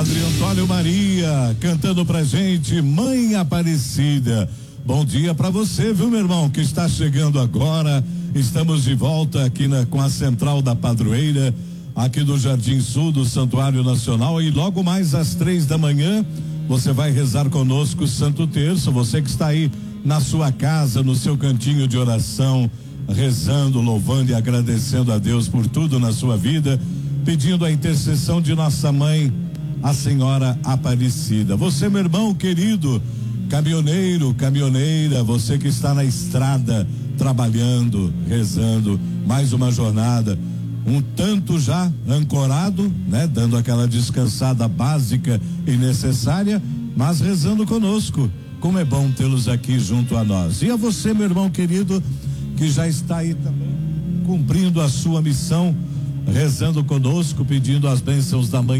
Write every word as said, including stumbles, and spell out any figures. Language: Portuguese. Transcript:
Padre Antônio Maria, cantando pra gente, Mãe Aparecida. Bom dia pra você, viu, meu irmão, que está chegando agora. Estamos de volta aqui na, com a Central da Padroeira, aqui do Jardim Sul do Santuário Nacional, e logo mais às três da manhã você vai rezar conosco o Santo Terço. Você que está aí na sua casa, no seu cantinho de oração, rezando, louvando e agradecendo a Deus por tudo na sua vida, pedindo a intercessão de nossa mãe, a Senhora Aparecida. Você, meu irmão querido, caminhoneiro, caminhoneira, você que está na estrada, trabalhando, rezando, mais uma jornada, um tanto já ancorado, né? Dando aquela descansada básica e necessária, mas rezando conosco. Como é bom tê-los aqui junto a nós. E a você, meu irmão querido, que já está aí também cumprindo a sua missão, rezando conosco, pedindo as bênçãos da mãe